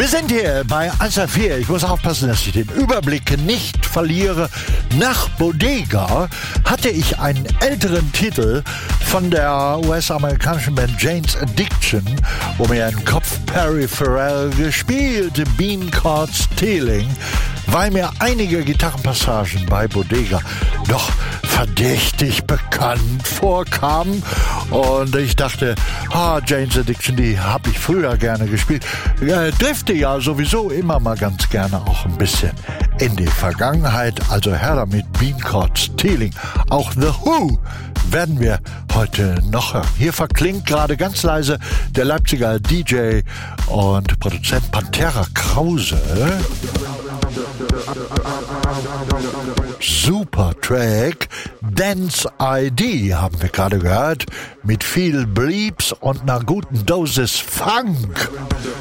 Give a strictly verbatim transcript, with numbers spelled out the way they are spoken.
Wir sind hier bei eins F vier. Ich muss aufpassen, dass ich den Überblick nicht verliere. Nach Bodega hatte ich einen älteren Titel von der U S-amerikanischen Band Jane's Addiction, wo mir im Kopf Perry Farrell gespielt, Bean Caught Stealing, weil mir einige Gitarrenpassagen bei Bodega doch verdächtig bekannt vorkamen und ich dachte, ah, Jane's Addiction, die habe ich früher gerne gespielt. Äh, drifte ja sowieso immer mal ganz gerne auch ein bisschen in die Vergangenheit, also her damit, Bean Caught Stealing. Auch The Who werden wir heute noch hören. Hier verklingt gerade ganz leise der Leipziger D J und Produzent Pantera Krause. Super Track, Dance I D haben wir gerade gehört, mit viel Bleeps und einer guten Dosis Funk.